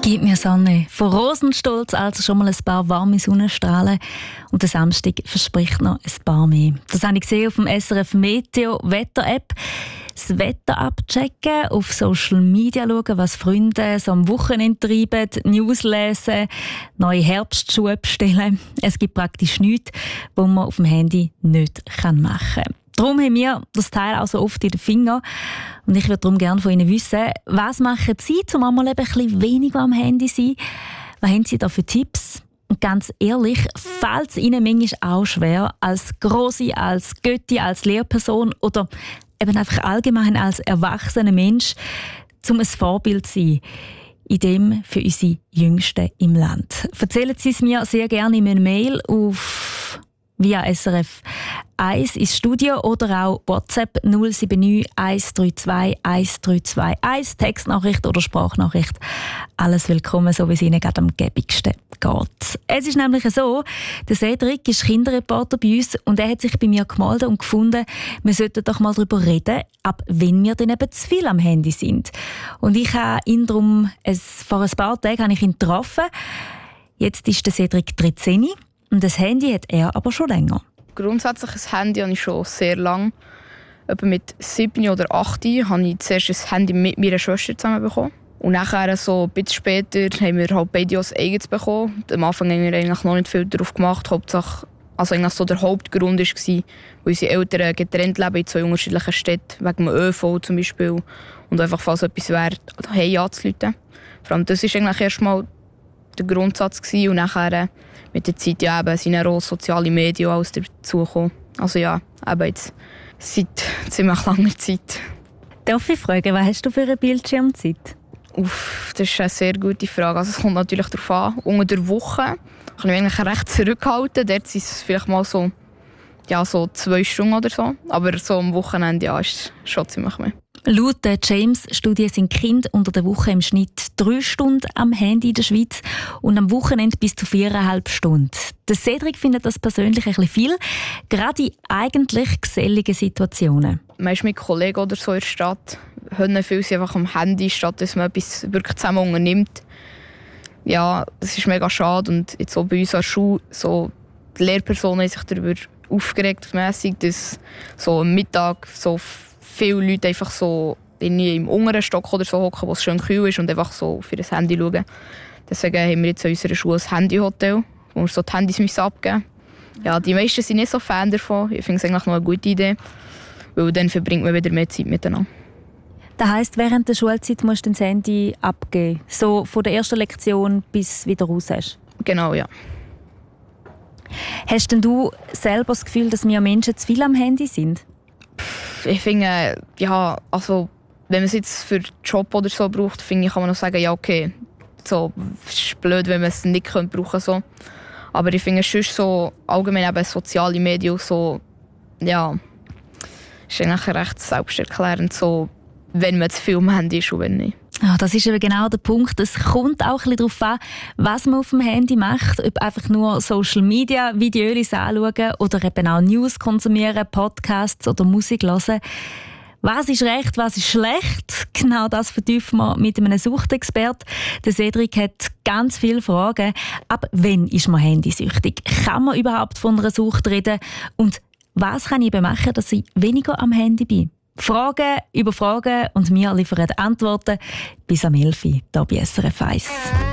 Gib mir Sonne. Von Rosenstolz also schon mal ein paar warme Sonnenstrahlen. Und der Samstag verspricht noch ein paar mehr. Das habe ich gesehen auf dem SRF Meteo Wetter App. Das Wetter abchecken, auf Social Media schauen, was Freunde so am Wochenende treiben, News lesen, neue Herbstschuhe bestellen. Es gibt praktisch nichts, was man auf dem Handy nicht machen kann. Darum haben wir das Teil auch so oft in den Fingern. Und ich würde darum gerne von Ihnen wissen, was machen Sie, um einmal ein bisschen weniger am Handy zu sein? Was haben Sie da für Tipps? Und ganz ehrlich, fällt es Ihnen manchmal auch schwer, als Grossi, als Götti, als Lehrperson oder eben einfach allgemein als erwachsener Mensch, um ein Vorbild zu sein? In dem für unsere Jüngsten im Land. Erzählen Sie es mir sehr gerne in einer Mail auf via SRF 1 ins Studio oder auch WhatsApp 079 132 1321, Textnachricht oder Sprachnachricht. Alles willkommen, so wie es Ihnen gerade am gäbigsten geht. Es ist nämlich so, der Cedric ist Kinderreporter bei uns und er hat sich bei mir gemeldet und gefunden, wir sollten doch mal darüber reden, ab wenn wir dann eben zu viel am Handy sind. Und ich habe ihn darum, vor ein paar Tagen getroffen. Jetzt ist der Cedric 13. Und das Handy hat er aber schon länger. Grundsätzlich ein Handy habe ich schon sehr lange. Etwa mit 7 oder 8 habe ich zuerst ein Handy mit meiner Schwester zusammen bekommen. Und nachher, so ein bisschen später, haben wir halt beide ein eigenes bekommen. Am Anfang haben wir eigentlich noch nicht viel darauf gemacht. Hauptsache, also eigentlich so der Hauptgrund war, weil unsere Eltern getrennt leben in 2 unterschiedlichen Städten, wegen dem ÖV zum Beispiel. Und einfach, falls etwas wäre, hey anzurufen. Vor allem das war eigentlich erstmal der Grundsatz gewesen. Und nachher mit der Zeit ja, eben, sind auch soziale Medien alles dazugekommen. Also ja, eben jetzt seit ziemlich langer Zeit. Darf ich fragen, was hast du für eine Bildschirmzeit? Das ist eine sehr gute Frage. Also es kommt natürlich darauf an. Unter der Woche kann ich mich eigentlich recht zurückhalten. Dort sind es vielleicht mal so 2 Stunden oder so. Aber so am Wochenende ja, ist es schon ziemlich mehr. Laut der James-Studie sind Kinder unter der Woche im Schnitt 3 Stunden am Handy in der Schweiz und am Wochenende bis zu 4,5 Stunden. Der Cedric findet das persönlich ein bisschen viel, gerade in eigentlich geselligen Situationen. Man ist mit Kollegen oder so in der Stadt, hören viele sind einfach am Handy, statt dass man etwas wirklich zusammen unternimmt. Ja, das ist mega schade und jetzt auch bei uns an der Schule, so die Lehrpersonen haben sich darüber aufgeregt, dass so am Mittag so viele Leute einfach so im unteren Stock oder so hocken, wo es schön kühl ist und einfach so für das Handy schauen. Deswegen haben wir jetzt in unserer Schule ein Handyhotel, wo wir so die Handys abgeben müssen. Ja, die meisten sind nicht so Fan davon. Ich finde es eigentlich noch eine gute Idee, weil dann verbringt man wieder mehr Zeit miteinander. Das heisst, während der Schulzeit musst du das Handy abgeben? So von der ersten Lektion bis du wieder raus hast? Genau, ja. Hast denn du selber das Gefühl, dass wir Menschen zu viel am Handy sind? Ich finde, ja, also wenn man es jetzt für den Job oder so braucht, finde ich, kann man noch sagen, ja okay, so, es ist blöd, wenn man es nicht brauchen könnte. So. Aber ich finde es sonst so allgemein eben soziale Medien so, ja, ist eigentlich recht selbsterklärend, so, wenn man zu viel am Handy ist und wenn nicht. Ja, das ist eben genau der Punkt. Es kommt auch ein bisschen darauf an, was man auf dem Handy macht. Ob einfach nur Social Media Videos anschauen oder eben auch News konsumieren, Podcasts oder Musik hören. Was ist recht, was ist schlecht? Genau das vertiefen wir mit einem Suchtexperten. Der Cedric hat ganz viele Fragen. Ab wann ist man handysüchtig? Kann man überhaupt von einer Sucht reden? Und was kann ich eben machen, dass ich weniger am Handy bin? Fragen über Fragen und wir liefern Antworten bis am 11 Uhr hier bei SRF 1.